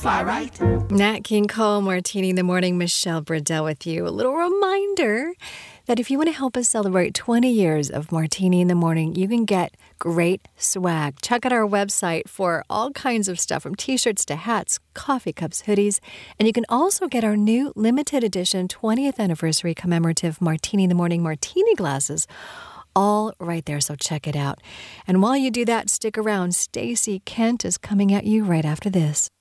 fly right. Nat King Cole, Martini in the Morning, Michelle Burdell with you. A little reminder that if you want to help us celebrate 20 years of Martini in the Morning, you can get great swag. Check out our website for all kinds of stuff, from t-shirts to hats, coffee cups, hoodies. And you can also get our new limited edition 20th anniversary commemorative Martini in the Morning martini glasses, all right there, so check it out. And while you do that, stick around. Stacey Kent is coming at you right after this.